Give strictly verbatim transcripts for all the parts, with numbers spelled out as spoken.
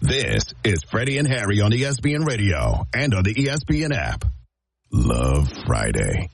This is Freddie and Harry on E S P N Radio and on the E S P N app. Love Friday.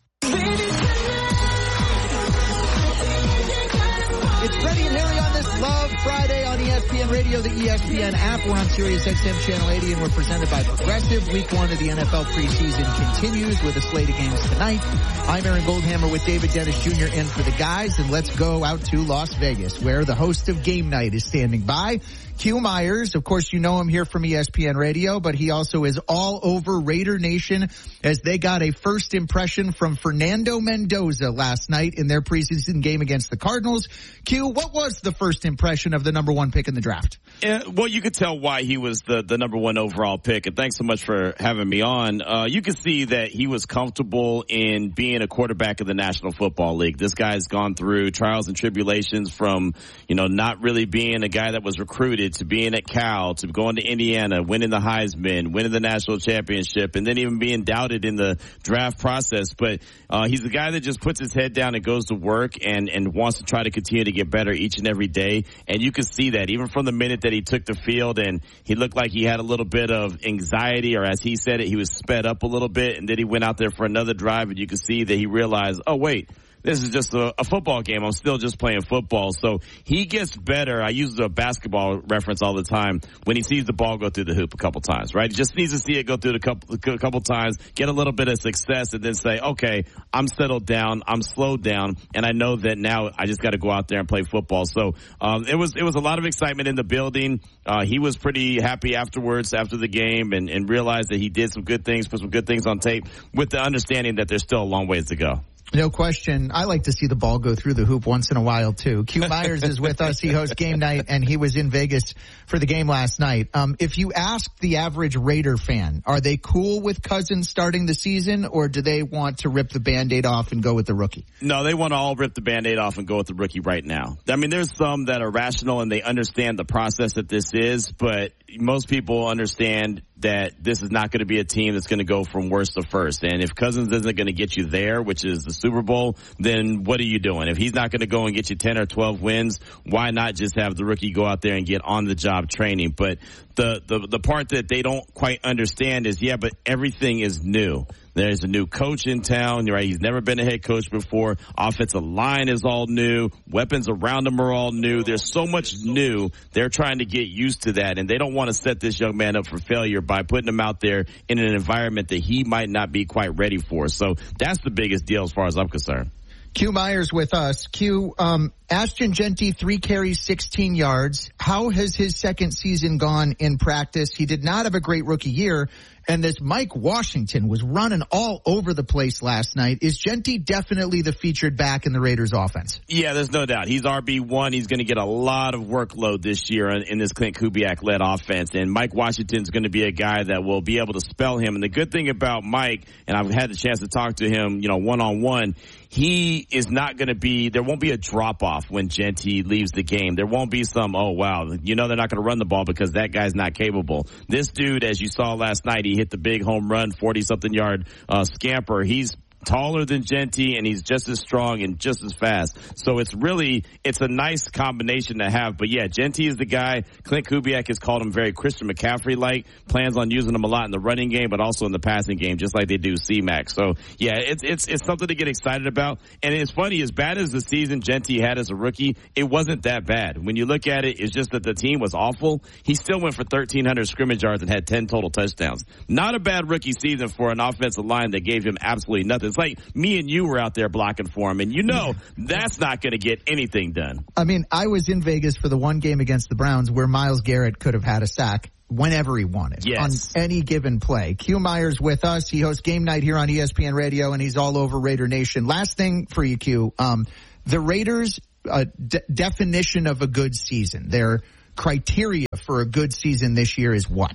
It's Freddie and Harry on this Love Friday on E S P N Radio, the E S P N app. We're on Sirius X M Channel eighty, and we're presented by Progressive. Week one of the N F L preseason continues with a slate of games tonight. I'm Aaron Goldhammer with David Dennis Junior in for the guys, and let's go out to Las Vegas, where the host of Game Night is standing by. Q Myers, of course, you know him here from E S P N Radio, but he also is all over Raider Nation as they got a first impression from Fernando Mendoza last night in their preseason game against the Cardinals. Q, what was the first impression of the number one pick in the draft? Uh, well, you could tell why he was the, the number one overall pick, and thanks so much for having me on. Uh, you could see that he was comfortable in being a quarterback of the National Football League. This guy's gone through trials and tribulations from, you know, not really being a guy that was recruited to being at Cal, to going to Indiana, winning the Heisman, winning the national championship, and then even being doubted in the draft process. But uh, he's a guy that just puts his head down and goes to work and, and wants to try to continue to get better each and every day. And you can see that even from the minute that he took the field, and he looked like he had a little bit of anxiety, or as he said it, he was sped up a little bit, and then he went out there for another drive, and you can see that he realized, oh, wait, this is just a, a football game. I'm still just playing football. So he gets better. I use the basketball reference all the time when he sees the ball go through the hoop a couple times, right? He just needs to see it go through the couple, a couple times, get a little bit of success, and then say, okay, I'm settled down, I'm slowed down, and I know that now I just got to go out there and play football. So um, it was it was a lot of excitement in the building. Uh, he was pretty happy afterwards, after the game, and, and realized that he did some good things, put some good things on tape, with the understanding that there's still a long ways to go. No question. I like to see the ball go through the hoop once in a while, too. Q Myers is with us. He hosts Game Night, and he was in Vegas for the game last night. Um, if you ask the average Raider fan, are they cool with Cousins starting the season, or do they want to rip the Band-Aid off and go with the rookie? No, they want to all rip the Band-Aid off and go with the rookie right now. I mean, there's some that are rational and they understand the process that this is, but most people understand that this is not going to be a team that's going to go from worst to first. And if Cousins isn't going to get you there, which is the Super Bowl, then what are you doing? If he's not going to go and get you ten or twelve wins, why not just have the rookie go out there and get on the job training? But the, the, the part that they don't quite understand is, yeah, but everything is new. There's a new coach in town, right? He's never been a head coach before. Offensive line is all new. Weapons around him are all new. There's so much new. They're trying to get used to that, and they don't want to set this young man up for failure by putting him out there in an environment that he might not be quite ready for. So that's the biggest deal as far as I'm concerned. Q Myers with us. Q, um, Ashton Jeanty, three carries, sixteen yards. How has his second season gone in practice? He did not have a great rookie year, and this Mike Washington was running all over the place last night. Is Jeanty definitely the featured back in the Raiders offense? Yeah, there's no doubt. He's R B one. He's going to get a lot of workload this year in, in this Clint Kubiak-led offense, and Mike Washington's going to be a guy that will be able to spell him. And the good thing about Mike, and I've had the chance to talk to him, you know, one-on-one, he is not going to be, there won't be a drop-off when Jeanty leaves the game. There won't be some, oh, wow, you know they're not going to run the ball because that guy's not capable. This dude, as you saw last night, he hit the big home run, forty-something yard uh, scamper. He's taller than Jeanty, and he's just as strong and just as fast. So it's really, it's a nice combination to have. But yeah, Jeanty is the guy. Clint Kubiak has called him very Christian McCaffrey-like, plans on using him a lot in the running game, but also in the passing game, just like they do C-Mac. So yeah, it's, it's, it's something to get excited about. And it's funny, as bad as the season Jeanty had as a rookie, it wasn't that bad. When you look at it, it's just that the team was awful. He still went for thirteen hundred scrimmage yards and had ten total touchdowns. Not a bad rookie season for an offensive line that gave him absolutely nothing. It's like me and you were out there blocking for him, and you know that's not going to get anything done. I mean, I was in Vegas for the one game against the Browns where Myles Garrett could have had a sack whenever he wanted, yes, on any given play. Q Myers with us. He hosts Game Night here on E S P N Radio, and he's all over Raider Nation. Last thing for you, Q. Um, the Raiders' uh, de- definition of a good season, their criteria for a good season this year is what?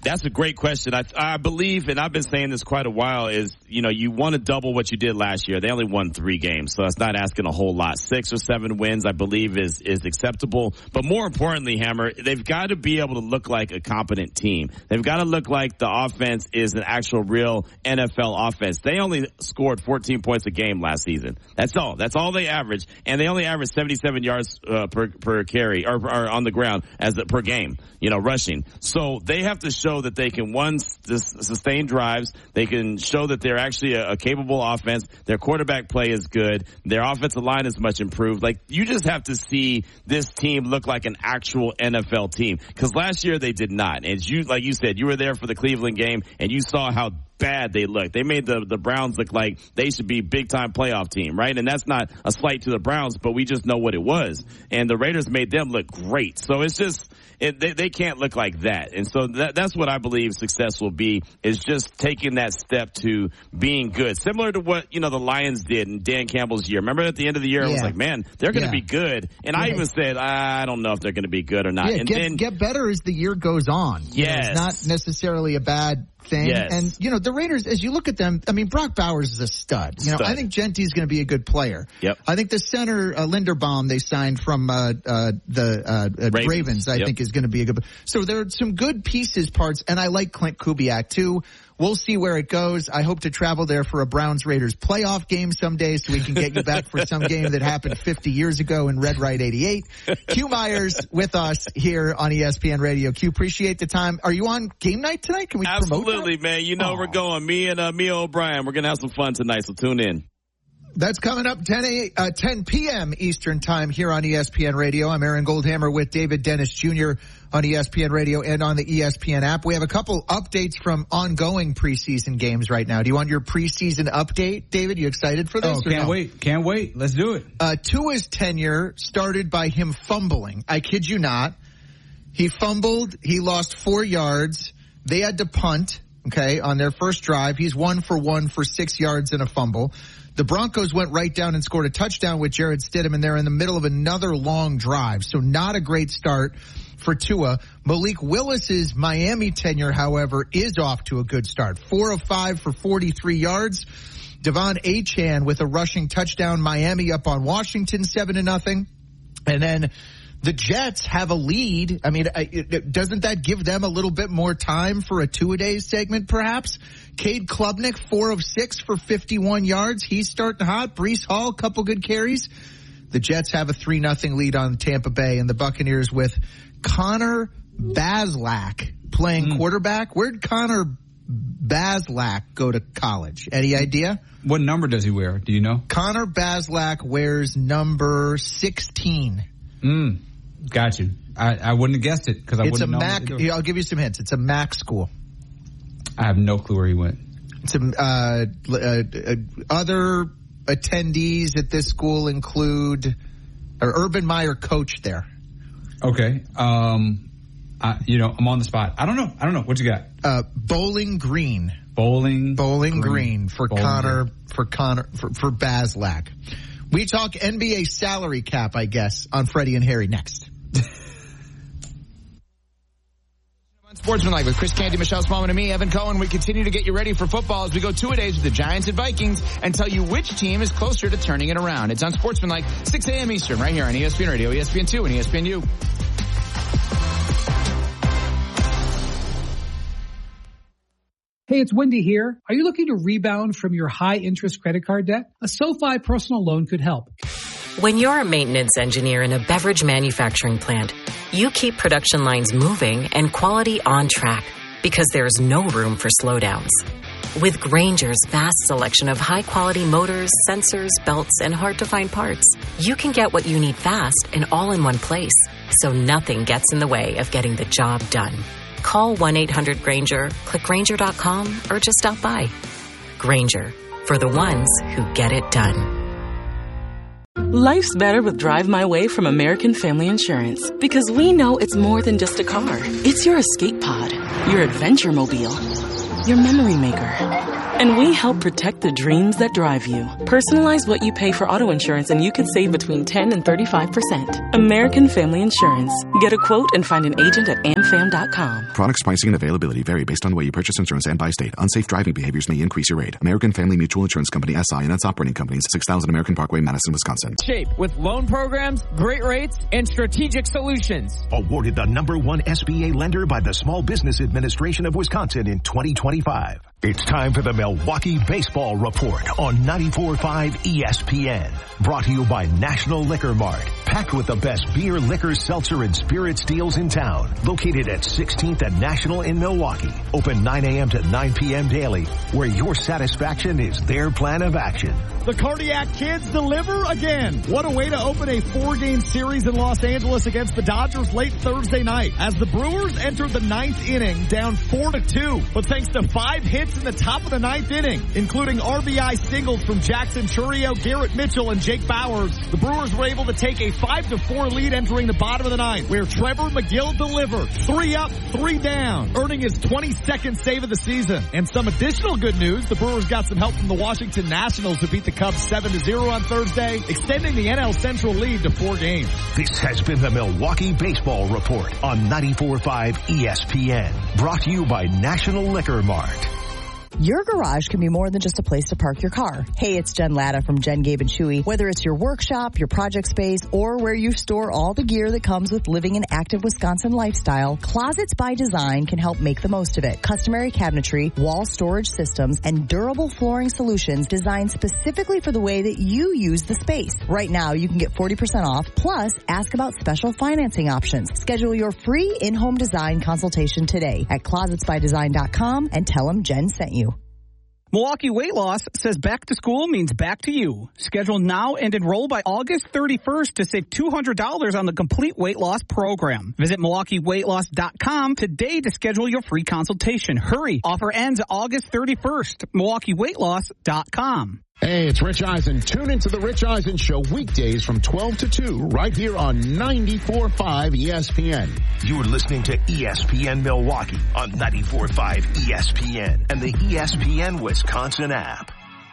That's a great question. I, I believe, and I've been saying this quite a while, is, you know, you want to double what you did last year. They only won three games, so that's not asking a whole lot. Six or seven wins, I believe, is, is acceptable. But more importantly, Hammer, they've got to be able to look like a competent team. They've got to look like the offense is an actual real N F L offense. They only scored fourteen points a game last season. That's all. That's all they averaged. And they only averaged seventy-seven yards uh, per, per carry, or, or on the ground as the, per game, you know, rushing. So they have to show that they can, one, sustain drives. They can show that they're actually a, a capable offense. Their quarterback play is good. Their offensive line is much improved. Like, you just have to see this team look like an actual N F L team. Because last year they did not. And you, like you said, you were there for the Cleveland game, and you saw how bad they looked. They made the, the Browns look like they should be big-time playoff team, right? And that's not a slight to the Browns, but we just know what it was. And the Raiders made them look great. So it's just, it, they, they can't look like that. And so that, that's what I believe success will be, is just taking that step to being good. Similar to what, you know, the Lions did in Dan Campbell's year. Remember at the end of the year, yeah. It was like, man, they're going to yeah. be good. And yeah. I even said, I don't know if they're going to be good or not. Yeah, and get, then get better as the year goes on. Yes. You know, it's not necessarily a bad thing. Yes. And, you know, the Raiders, as you look at them, I mean, Brock Bowers is a stud. You know, stud. I think Genty's going to be a good player. Yep. I think the center, uh, Linderbaum, they signed from uh, uh, the uh, Ravens. Ravens, I yep. think is going to be a good. So there are some good pieces, parts, and I like Clint Kubiak, too. We'll see where it goes. I hope to travel there for a Browns-Raiders playoff game someday so we can get you back for some game that happened fifty years ago in Red Right eighty-eight. Q Myers with us here on E S P N Radio. Q, appreciate the time. Are you on game night tonight? Can we Absolutely, promote that? man. You know Aww. We're going. Me and uh, Mia O'Brien, we're going to have some fun tonight, so tune in. That's coming up ten p.m. Eastern Time here on E S P N Radio. I'm Aaron Goldhammer with David Dennis Junior on E S P N Radio and on the E S P N app. We have a couple updates from ongoing preseason games right now. Do you want your preseason update, David? You excited for this? Oh, can't no? wait. Can't wait. Let's do it. Uh, Tua's tenure started by him fumbling. I kid you not. He fumbled. He lost four yards. They had to punt, okay, on their first drive. He's one for one for six yards and a fumble. The Broncos went right down and scored a touchdown with Jarrett Stidham, and they're in the middle of another long drive. So not a great start for Tua. Malik Willis's Miami tenure, however, is off to a good start. Four of five for forty-three yards. Devon Achane with a rushing touchdown. Miami up on Washington seven to nothing. And then the Jets have a lead. I mean, doesn't that give them a little bit more time for a two-a-days segment, perhaps? Cade Klubnik, four of six for fifty-one yards. He's starting hot. Breece Hall, couple good carries. The Jets have a three nothing lead on Tampa Bay, and the Buccaneers with Connor Bazelak playing mm. quarterback. Where'd Connor Bazelak go to college? Any idea? What number does he wear? Do you know? Connor Bazelak wears number sixteen. Mm. Got you. I, I wouldn't have guessed it because I it's wouldn't know. It's a Mac. I'll give you some hints. It's a Mac school. I have no clue where he went. It's a, uh, uh, uh, other attendees at this school include, or Urban Meyer coached there. Okay. Um, I, you know, I'm on the spot. I don't know. I don't know. What you got? Uh, Bowling Green. Bowling. Bowling Green, Green for Bowling Connor, Green. for Connor, for, for Bazelak. We talk N B A salary cap, I guess, on Freddie and Harry next. Sportsmanlike with Chris Canty, Michelle Smallman, and me, Evan Cohen. We continue to get you ready for football as we go two-a-days with the Giants and Vikings and tell you which team is closer to turning it around. It's on Sportsmanlike, six a.m. Eastern, right here on E S P N Radio, E S P N two, and E S P N U. Hey, it's Wendy here. Are you looking to rebound from your high-interest credit card debt? A SoFi personal loan could help. When you're a maintenance engineer in a beverage manufacturing plant, you keep production lines moving and quality on track because there's no room for slowdowns. With Grainger's vast selection of high-quality motors, sensors, belts, and hard-to-find parts, you can get what you need fast and all in one place, so nothing gets in the way of getting the job done. Call one eight hundred Grainger, click Grainger dot com, or just stop by. Grainger, for the ones who get it done. Life's better with Drive My Way from American Family Insurance because we know it's more than just a car. It's your escape pod, your adventure mobile. your memory maker. And we help protect the dreams that drive you. Personalize what you pay for auto insurance and you could save between ten and thirty-five percent. American Family Insurance. Get a quote and find an agent at am fam dot com. Products, pricing, and availability vary based on the way you purchase insurance and by state. Unsafe driving behaviors may increase your rate. American Family Mutual Insurance Company, S I and its operating companies, six thousand American Parkway, Madison, Wisconsin. Shape with loan programs, great rates, and strategic solutions. Awarded the number one S B A lender by the Small Business Administration of Wisconsin in twenty twenty-five. It's time for the Milwaukee Baseball Report on ninety-four point five E S P N. Brought to you by National Liquor Mart. Packed with the best beer, liquor, seltzer, and spirits deals in town. Located at sixteenth and National in Milwaukee. Open nine a.m. to nine p.m. daily, where your satisfaction is their plan of action. The Cardiac Kids deliver again. What a way to open a four-game series in Los Angeles against the Dodgers late Thursday night. As the Brewers entered the ninth inning down four to two. But thanks to five hits in the top of the ninth inning, including R B I singles from Jackson Chourio, Garrett Mitchell, and Jake Bowers, the Brewers were able to take a five to four lead entering the bottom of the ninth, where Trevor McGill delivered. Three up, three down, earning his twenty-second save of the season. And some additional good news, the Brewers got some help from the Washington Nationals to beat the Cubs seven to zero on Thursday, extending the N L Central lead to four games. This has been the Milwaukee Baseball Report on ninety-four point five E S P N. Brought to you by National Liquor Mart. Your garage can be more than just a place to park your car. Hey, it's Jen Latta from Jen, Gabe, and Chewy. Whether it's your workshop, your project space, or where you store all the gear that comes with living an active Wisconsin lifestyle, Closets by Design can help make the most of it. Customary cabinetry, wall storage systems, and durable flooring solutions designed specifically for the way that you use the space. Right now, you can get forty percent off, plus ask about special financing options. Schedule your free in-home design consultation today at closets by design dot com and tell them Jen sent you. Milwaukee Weight Loss says back to school means back to you. Schedule now and enroll by August thirty-first to save two hundred dollars on the complete weight loss program. Visit milwaukee weight loss dot com today to schedule your free consultation. Hurry. Offer ends August thirty-first. milwaukee weight loss dot com. Hey, it's Rich Eisen. Tune into the Rich Eisen Show weekdays from twelve to two right here on ninety-four point five E S P N. You're listening to E S P N Milwaukee on ninety-four point five E S P N and the E S P N Wisconsin app.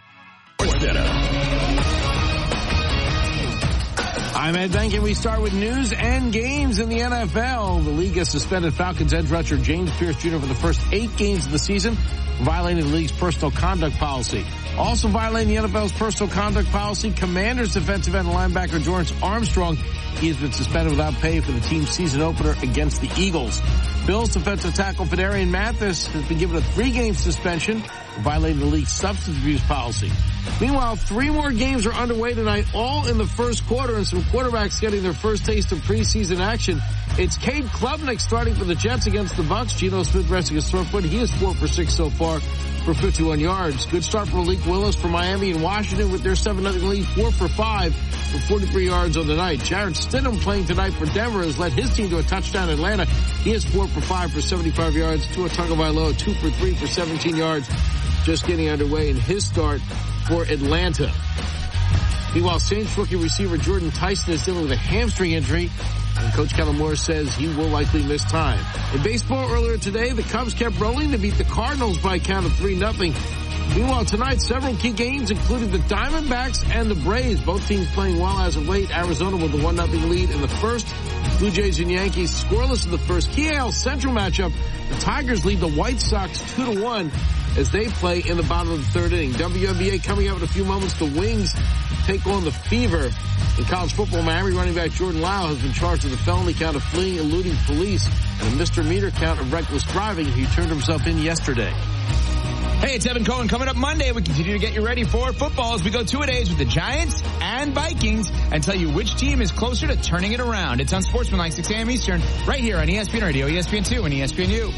I'm Ed Benkin. We start with news and games in the N F L. The league has suspended Falcons edge rusher James Pierce Junior for the first eight games of the season, violating the league's personal conduct policy. Also violating the N F L's personal conduct policy, Commanders defensive end linebacker Dorrance Armstrong. He has been suspended without pay for the team's season opener against the Eagles. Bills defensive tackle Fedarian Mathis has been given a three-game suspension for violating the league's substance abuse policy. Meanwhile, three more games are underway tonight, all in the first quarter, and some quarterbacks getting their first taste of preseason action. It's Cade Klubnik starting for the Jets against the Bucs. Geno Smith resting his sore foot. He is four for six so far for fifty-one yards. Good start for Malik Willis for Miami and Washington with their seven nothing lead, four for five for forty-three yards on the night. Jarrett Stidham playing tonight for Denver has led his team to a touchdown in Atlanta. He is four for five for seventy-five yards. Tua Tagovailoa, two for three for seventeen yards. Just getting underway in his start for Atlanta. Meanwhile, Saints rookie receiver Jordan Tyson is dealing with a hamstring injury, and Coach Kellen Moore says he will likely miss time. In baseball earlier today, the Cubs kept rolling to beat the Cardinals by a count of three nothing. Meanwhile, tonight, several key games, including the Diamondbacks and the Braves. Both teams playing well as of late. Arizona with the one nothing lead in the first. Blue Jays and Yankees scoreless in the first. Key A L Central matchup, the Tigers lead the White Sox two to one as they play in the bottom of the third inning. W N B A coming up in a few moments. The Wings take on the Fever. In college football, Miami running back Jordan Lau has been charged with a felony count of fleeing, eluding police, and a misdemeanor count of reckless driving. He turned himself in yesterday. Hey, it's Evan Cohen. Coming up Monday, we continue to get you ready for football as we go two-a-days with the Giants and Vikings and tell you which team is closer to turning it around. It's on Sportsmanlike, six a.m. Eastern, right here on E S P N Radio, E S P N two, and E S P N U.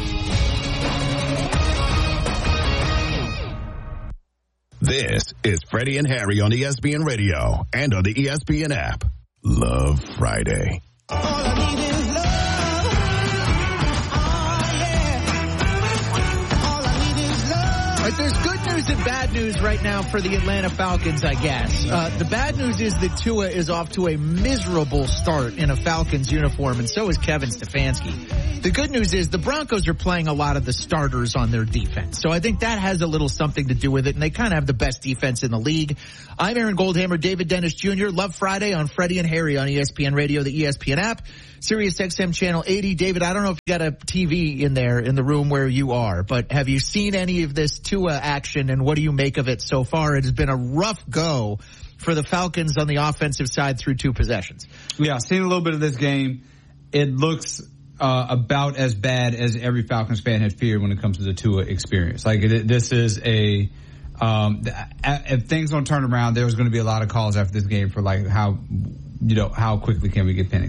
This is Freddie and Harry on E S P N Radio and on the E S P N app. Love Friday. All I need is love. Oh, yeah. All I need is love. All right, there's good news and bad news news right now for the Atlanta Falcons, I guess. Uh, the bad news is that Tua is off to a miserable start in a Falcons uniform, and so is Kevin Stefanski. The good news is the Broncos are playing a lot of the starters on their defense, so I think that has a little something to do with it, and they kind of have the best defense in the league. I'm Aaron Goldhammer, David Dennis Junior Love Friday on Freddie and Harry on E S P N Radio, the E S P N app, Sirius X M Channel eighty. David, I don't know if you got a T V in there in the room where you are, but have you seen any of this Tua action, and what do you make of it so far? It has been a rough go for the Falcons on the offensive side through two possessions. Yeah, I've seen a little bit of this game. It looks uh, about as bad as every Falcons fan had feared when it comes to the Tua experience. Like, it, this is a um, if things don't turn around, there's going to be a lot of calls after this game for like how you know how quickly can we get Penix.